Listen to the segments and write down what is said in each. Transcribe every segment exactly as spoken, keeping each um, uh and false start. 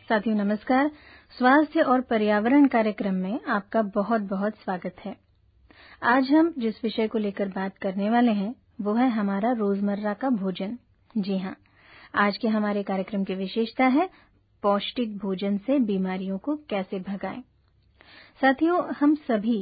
साथियों नमस्कार। स्वास्थ्य और पर्यावरण कार्यक्रम में आपका बहुत बहुत स्वागत है। आज हम जिस विषय को लेकर बात करने वाले हैं वो है हमारा रोजमर्रा का भोजन। जी हाँ, आज के हमारे कार्यक्रम की विशेषता है पौष्टिक भोजन से बीमारियों को कैसे भगाएं। साथियों, हम सभी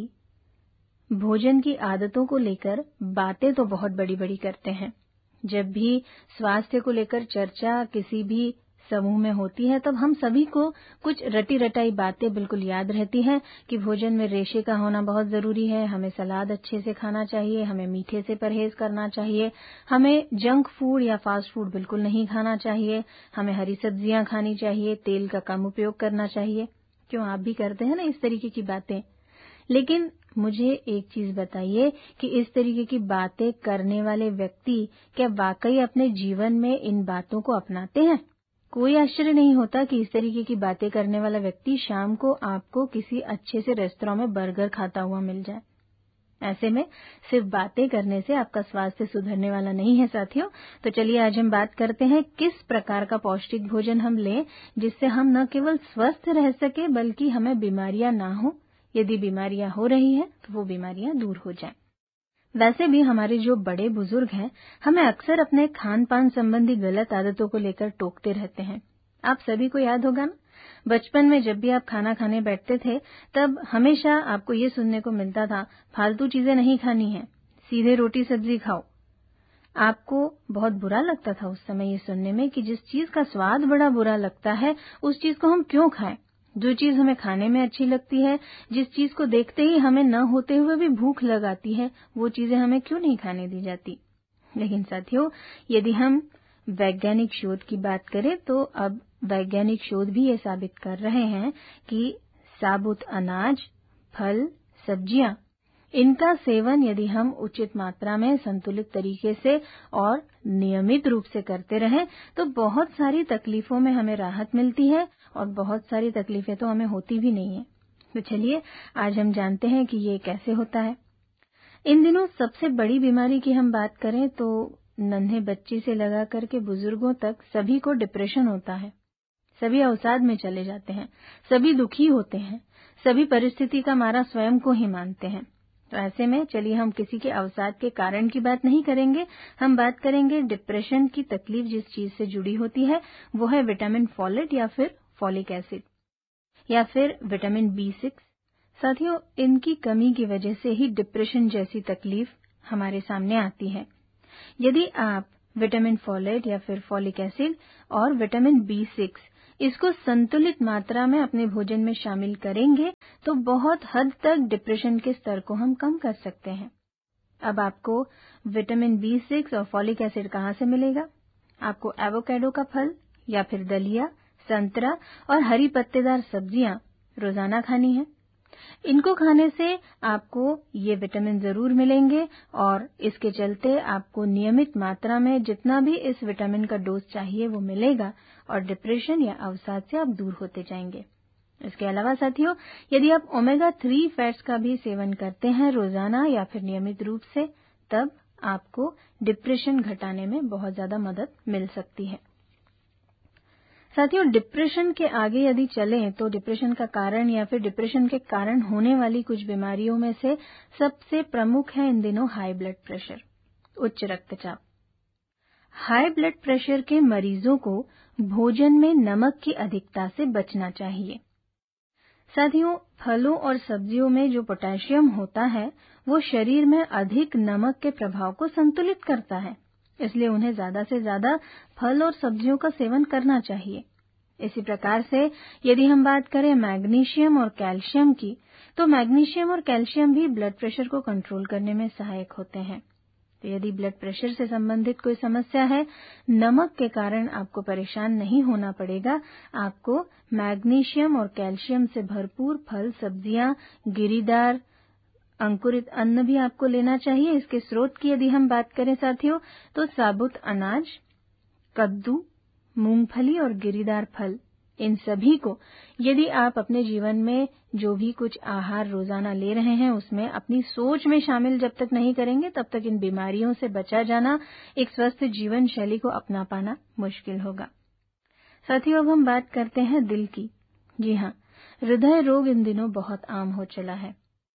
भोजन की आदतों को लेकर बातें तो बहुत बड़ी बड़ी करते हैं। जब भी स्वास्थ्य को लेकर चर्चा किसी भी समूह में होती है तब हम सभी को कुछ रटी रटाई बातें बिल्कुल याद रहती हैं कि भोजन में रेशे का होना बहुत जरूरी है, हमें सलाद अच्छे से खाना चाहिए, हमें मीठे से परहेज करना चाहिए, हमें जंक फूड या फास्ट फूड बिल्कुल नहीं खाना चाहिए, हमें हरी सब्जियां खानी चाहिए, तेल का कम उपयोग करना चाहिए। क्यों, आप भी करते हैं ना इस तरीके की बातें? लेकिन मुझे एक चीज बताइए कि इस तरीके की बातें करने वाले व्यक्ति क्या वाकई अपने जीवन में इन बातों को अपनाते हैं? कोई आश्चर्य नहीं होता कि इस तरीके की बातें करने वाला व्यक्ति शाम को आपको किसी अच्छे से रेस्तरां में बर्गर खाता हुआ मिल जाए। ऐसे में सिर्फ बातें करने से आपका स्वास्थ्य सुधरने वाला नहीं है साथियों। तो चलिए आज हम बात करते हैं किस प्रकार का पौष्टिक भोजन हम लें जिससे हम न केवल स्वस्थ रह सके बल्कि हमें बीमारियां ना हो। यदि बीमारियां हो रही हैं तो वो बीमारियां दूर हो जाएं। वैसे भी हमारे जो बड़े बुजुर्ग हैं हमें अक्सर अपने खान पान संबंधी गलत आदतों को लेकर टोकते रहते हैं। आप सभी को याद होगा ना, बचपन में जब भी आप खाना खाने बैठते थे तब हमेशा आपको ये सुनने को मिलता था, फालतू चीजें नहीं खानी है, सीधे रोटी सब्जी खाओ। आपको बहुत बुरा लगता था उस समय ये सुनने में कि जिस चीज का स्वाद बड़ा बुरा लगता है उस चीज को हम क्यों खाएं। जो चीज हमें खाने में अच्छी लगती है, जिस चीज को देखते ही हमें न होते हुए भी भूख लगाती है, वो चीजें हमें क्यों नहीं खाने दी जाती। लेकिन साथियों, यदि हम वैज्ञानिक शोध की बात करें तो अब वैज्ञानिक शोध भी ये साबित कर रहे हैं कि साबुत अनाज, फल, सब्जियां, इनका सेवन यदि हम उचित मात्रा में संतुलित तरीके से और नियमित रूप से करते रहें तो बहुत सारी तकलीफों में हमें राहत मिलती है और बहुत सारी तकलीफें तो हमें होती भी नहीं है। तो चलिए आज हम जानते हैं कि ये कैसे होता है। इन दिनों सबसे बड़ी बीमारी की हम बात करें तो नन्हे बच्चे से लगा करके बुजुर्गों तक सभी को डिप्रेशन होता है। सभी अवसाद में चले जाते हैं, सभी दुखी होते हैं, सभी परिस्थिति का मारा स्वयं को ही मानते हैं। तो ऐसे में चलिए हम किसी के अवसाद के कारण की बात नहीं करेंगे, हम बात करेंगे डिप्रेशन की तकलीफ जिस चीज से जुड़ी होती है वो है विटामिन फोलेट या फिर फॉलिक एसिड या फिर विटामिन बी सिक्स। साथियों, इनकी कमी की वजह से ही डिप्रेशन जैसी तकलीफ हमारे सामने आती है। यदि आप विटामिन फोलेट या फिर फॉलिक एसिड और विटामिन बी सिक्स इसको संतुलित मात्रा में अपने भोजन में शामिल करेंगे तो बहुत हद तक डिप्रेशन के स्तर को हम कम कर सकते हैं। अब आपको विटामिन बी सिक्स और फॉलिक एसिड कहाँ से मिलेगा? आपको एवोकाडो का फल या फिर दलिया, संतरा और हरी पत्तेदार सब्जियां रोजाना खानी है। इनको खाने से आपको ये विटामिन जरूर मिलेंगे और इसके चलते आपको नियमित मात्रा में जितना भी इस विटामिन का डोज चाहिए वो मिलेगा और डिप्रेशन या अवसाद से आप दूर होते जाएंगे। इसके अलावा साथियों, यदि आप ओमेगा थ्री फैट्स का भी सेवन करते हैं रोजाना या फिर नियमित रूप से, तब आपको डिप्रेशन घटाने में बहुत ज्यादा मदद मिल सकती है। साथियों, डिप्रेशन के आगे यदि चलें तो डिप्रेशन का कारण या फिर डिप्रेशन के कारण होने वाली कुछ बीमारियों में से सबसे प्रमुख है इन दिनों हाई ब्लड प्रेशर, उच्च रक्तचाप। हाई ब्लड प्रेशर के मरीजों को भोजन में नमक की अधिकता से बचना चाहिए। साथियों, फलों और सब्जियों में जो पोटेशियम होता है वो शरीर में अधिक नमक के प्रभाव को संतुलित करता है, इसलिए उन्हें ज्यादा से ज्यादा फल और सब्जियों का सेवन करना चाहिए। इसी प्रकार से यदि हम बात करें मैग्नीशियम और कैल्शियम की, तो मैग्नीशियम और कैल्शियम भी ब्लड प्रेशर को कंट्रोल करने में सहायक होते हैं। तो यदि ब्लड प्रेशर से संबंधित कोई समस्या है, नमक के कारण आपको परेशान नहीं होना पड़ेगा। आपको मैग्नीशियम और कैल्शियम से भरपूर फल, सब्जियां, गिरीदार अंकुरित अन्न भी आपको लेना चाहिए। इसके स्रोत की यदि हम बात करें साथियों, तो साबुत अनाज, कद्दू, मूंगफली और गिरीदार फल, इन सभी को यदि आप अपने जीवन में जो भी कुछ आहार रोजाना ले रहे हैं उसमें अपनी सोच में शामिल जब तक नहीं करेंगे तब तक इन बीमारियों से बचा जाना, एक स्वस्थ जीवन शैली को अपना पाना मुश्किल होगा। साथियों, अब हम बात करते हैं दिल की। जी हाँ, हृदय रोग इन दिनों बहुत आम हो चला है।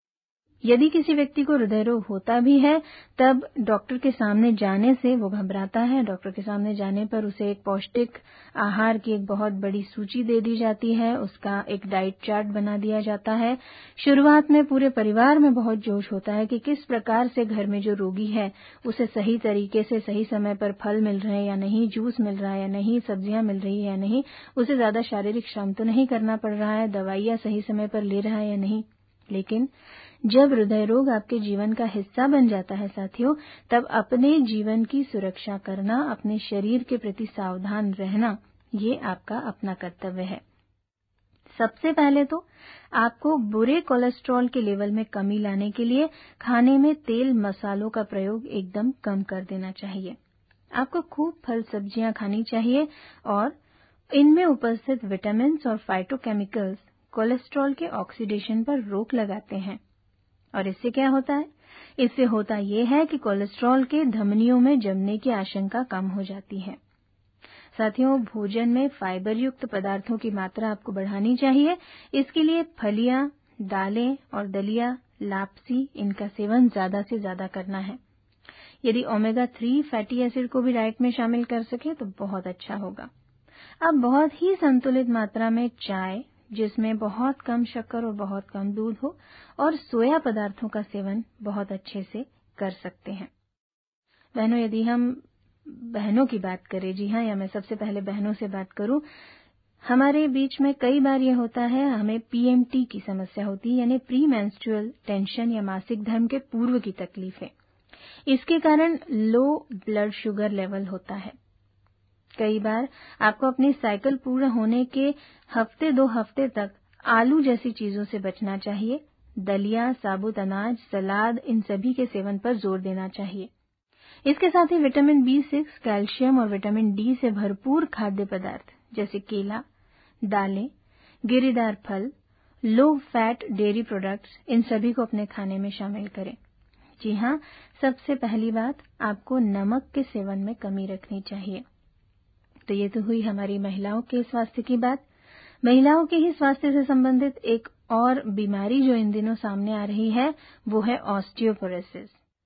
यदि किसी व्यक्ति को हृदय रोग होता भी है, तब डॉक्टर के सामने जाने से वो घबराता है। डॉक्टर के सामने जाने पर उसे एक पौष्टिक आहार की एक बहुत बड़ी सूची दे दी जाती है, उसका एक डाइट चार्ट बना दिया जाता है। शुरुआत में पूरे परिवार में बहुत जोश होता है कि किस प्रकार से घर में जो रोगी है उसे सही तरीके से सही समय पर फल मिल रहे हैं या नहीं, जूस मिल रहा है या नहीं, सब्जियां मिल रही है या नहीं, उसे ज्यादा शारीरिक श्रम तो नहीं करना पड़ रहा है, दवाइयां सही समय पर ले रहा है या नहीं। लेकिन जब हृदय रोग आपके जीवन का हिस्सा बन जाता है साथियों, तब अपने जीवन की सुरक्षा करना, अपने शरीर के प्रति सावधान रहना, ये आपका अपना कर्तव्य है। सबसे पहले तो आपको बुरे कोलेस्ट्रॉल के लेवल में कमी लाने के लिए खाने में तेल मसालों का प्रयोग एकदम कम कर देना चाहिए। आपको खूब फल सब्जियां खानी चाहिए और इनमें उपस्थित विटामिन और फाइटोकेमिकल्स कोलेस्ट्रॉल के ऑक्सीडेशन पर रोक लगाते हैं। और इससे क्या होता है? इससे होता यह है कि कोलेस्ट्रॉल के धमनियों में जमने की आशंका कम हो जाती है। साथियों, भोजन में फाइबर युक्त पदार्थों की मात्रा आपको बढ़ानी चाहिए। इसके लिए फलियां, दालें और दलिया, लापसी, इनका सेवन ज्यादा से ज्यादा करना है। यदि ओमेगा थ्री फैटी एसिड को भी डाइट में शामिल कर सके तो बहुत अच्छा होगा। अब बहुत ही संतुलित मात्रा में चाय, जिसमें बहुत कम शक्कर और बहुत कम दूध हो, और सोया पदार्थों का सेवन बहुत अच्छे से कर सकते हैं। बहनों, यदि हम बहनों की बात करें, जी हाँ, या मैं सबसे पहले बहनों से बात करूं, हमारे बीच में कई बार ये होता है, हमें पीएमटी की समस्या होती है, यानी प्री मेंस्ट्रुअल टेंशन या मासिक धर्म के पूर्व की तकलीफें। इसके कारण लो ब्लड शुगर लेवल होता है। कई बार आपको अपनी साइकिल पूरा होने के हफ्ते दो हफ्ते तक आलू जैसी चीजों से बचना चाहिए। दलिया, साबुत अनाज, सलाद, इन सभी के सेवन पर जोर देना चाहिए। इसके साथ ही विटामिन बी सिक्स, कैल्शियम और विटामिन डी से भरपूर खाद्य पदार्थ जैसे केला, दालें, गिरीदार फल, लो फैट डेयरी प्रोडक्ट्स, इन सभी को अपने खाने में शामिल करें। जी हाँ, सबसे पहली बात, आपको नमक के सेवन में कमी रखनी चाहिए। तो ये तो हुई हमारी महिलाओं के स्वास्थ्य की बात। महिलाओं के ही स्वास्थ्य से संबंधित एक और बीमारी जो इन दिनों सामने आ रही है, वो है ऑस्टियोपोरोसिस।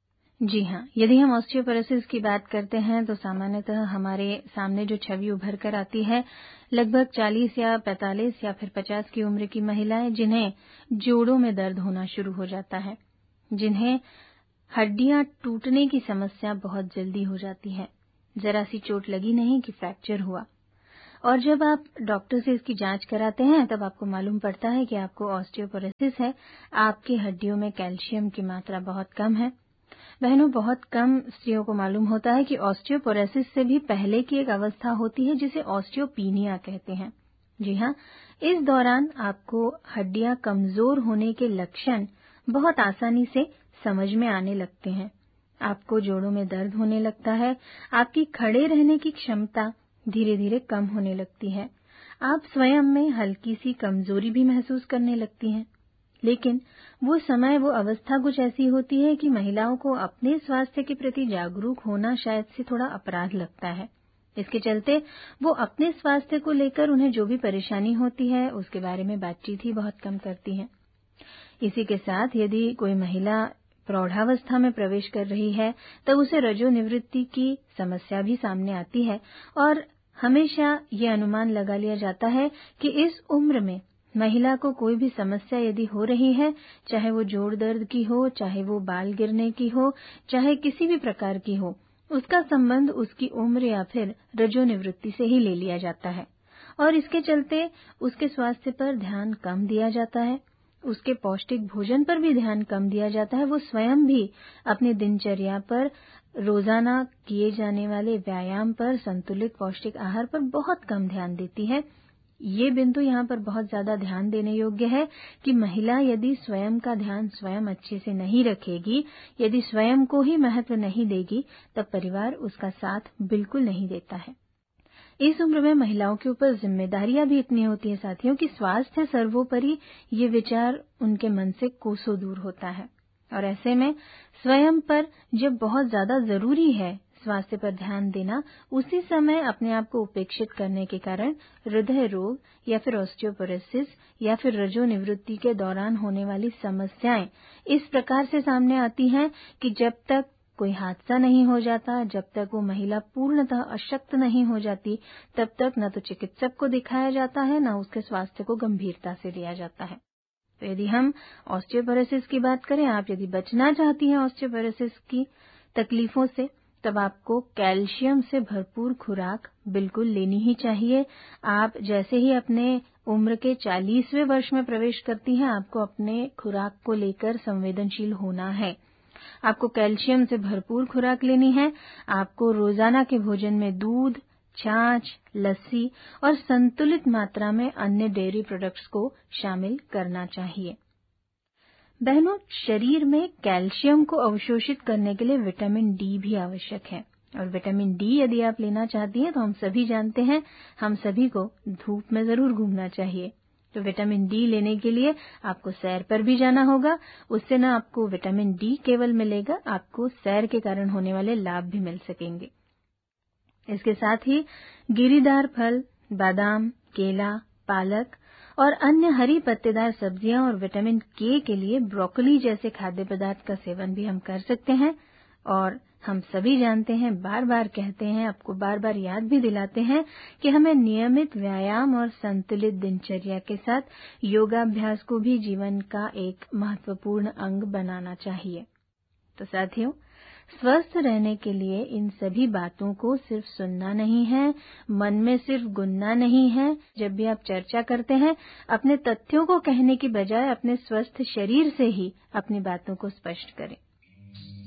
जी हाँ, यदि हम ऑस्टियोपोरोसिस की बात करते हैं तो सामान्यतः हमारे सामने जो छवि उभर कर आती है, लगभग चालीस या पैंतालीस या फिर पचास की उम्र की महिलाएं जिन्हें जोड़ों में दर्द होना शुरू हो जाता है, जिन्हें हड्डियां टूटने की समस्या बहुत जल्दी हो जाती है। जरा सी चोट लगी नहीं कि फ्रैक्चर हुआ। और जब आप डॉक्टर से इसकी जांच कराते हैं तब आपको मालूम पड़ता है कि आपको ऑस्टियोपोरोसिस है, आपकी हड्डियों में कैल्शियम की मात्रा बहुत कम है। बहनों, बहुत कम स्त्रियों को मालूम होता है कि ऑस्टियोपोरोसिस से भी पहले की एक अवस्था होती है जिसे ऑस्टियोपीनिया कहते हैं। जी हाँ, इस दौरान आपको हड्डियां कमजोर होने के लक्षण बहुत आसानी से समझ में आने लगते हैं। आपको जोड़ों में दर्द होने लगता है, आपकी खड़े रहने की क्षमता धीरे धीरे कम होने लगती है, आप स्वयं में हल्की सी कमजोरी भी महसूस करने लगती हैं। लेकिन वो समय, वो अवस्था कुछ ऐसी होती है कि महिलाओं को अपने स्वास्थ्य के प्रति जागरूक होना शायद से थोड़ा अपराध लगता है। इसके चलते वो अपने स्वास्थ्य को लेकर उन्हें जो भी परेशानी होती है उसके बारे में बातचीत ही बहुत कम करती हैं। इसी के साथ यदि कोई महिला प्रौढ़ावस्था में प्रवेश कर रही है तब उसे रजोनिवृत्ति की समस्या भी सामने आती है और हमेशा ये अनुमान लगा लिया जाता है कि इस उम्र में महिला को कोई भी समस्या यदि हो रही है, चाहे वो जोड़ दर्द की हो, चाहे वो बाल गिरने की हो, चाहे किसी भी प्रकार की हो, उसका संबंध उसकी उम्र या फिर रजोनिवृत्ति से ही ले लिया जाता है और इसके चलते उसके स्वास्थ्य पर ध्यान कम दिया जाता है, उसके पौष्टिक भोजन पर भी ध्यान कम दिया जाता है। वो स्वयं भी अपनी दिनचर्या पर, रोजाना किए जाने वाले व्यायाम पर, संतुलित पौष्टिक आहार पर बहुत कम ध्यान देती है। ये बिंदु यहाँ पर बहुत ज्यादा ध्यान देने योग्य है कि महिला यदि स्वयं का ध्यान स्वयं अच्छे से नहीं रखेगी, यदि स्वयं को ही महत्व नहीं देगी, तब परिवार उसका साथ बिल्कुल नहीं देता है। इस उम्र में महिलाओं के ऊपर जिम्मेदारियां भी इतनी होती है साथियों कि स्वास्थ्य सर्वोपरि ये विचार उनके मन से कोसों दूर होता है और ऐसे में स्वयं पर जब बहुत ज्यादा जरूरी है स्वास्थ्य पर ध्यान देना उसी समय अपने आप को उपेक्षित करने के कारण हृदय रोग या फिर ऑस्टियोपोरोसिस या फिर रजोनिवृत्ति के दौरान होने वाली समस्याएं इस प्रकार से सामने आती हैं कि जब तक कोई हादसा नहीं हो जाता, जब तक वो महिला पूर्णतः अशक्त नहीं हो जाती, तब तक न तो चिकित्सक को दिखाया जाता है, न उसके स्वास्थ्य को गंभीरता से लिया जाता है। तो यदि हम ऑस्टियोपोरोसिस की बात करें, आप यदि बचना चाहती हैं ऑस्टियोपोरोसिस की तकलीफों से, तब आपको कैल्शियम से भरपूर खुराक बिल्कुल लेनी ही चाहिए। आप जैसे ही अपने उम्र के चालीसवें वर्ष में प्रवेश करती हैं, आपको अपने खुराक को लेकर संवेदनशील होना है। आपको कैल्शियम से भरपूर खुराक लेनी है। आपको रोजाना के भोजन में दूध, छाछ, लस्सी और संतुलित मात्रा में अन्य डेयरी प्रोडक्ट्स को शामिल करना चाहिए। बहनों, शरीर में कैल्शियम को अवशोषित करने के लिए विटामिन डी भी आवश्यक है और विटामिन डी यदि आप लेना चाहती हैं तो हम सभी जानते हैं, हम सभी को धूप में जरूर घूमना चाहिए। तो विटामिन डी लेने के लिए आपको सैर पर भी जाना होगा। उससे न आपको विटामिन डी केवल मिलेगा, आपको सैर के कारण होने वाले लाभ भी मिल सकेंगे। इसके साथ ही गिरीदार फल, बादाम, केला, पालक और अन्य हरी पत्तेदार सब्जियां और विटामिन के के लिए ब्रोकोली जैसे खाद्य पदार्थ का सेवन भी हम कर सकते हैं। और हम सभी जानते हैं, बार बार कहते हैं, आपको बार बार याद भी दिलाते हैं कि हमें नियमित व्यायाम और संतुलित दिनचर्या के साथ योगाभ्यास को भी जीवन का एक महत्वपूर्ण अंग बनाना चाहिए। तो साथियों, स्वस्थ रहने के लिए इन सभी बातों को सिर्फ सुनना नहीं है, मन में सिर्फ गुनना नहीं है। जब भी आप चर्चा करते हैं, अपने तथ्यों को कहने की बजाय अपने स्वस्थ शरीर से ही अपनी बातों को स्पष्ट करें।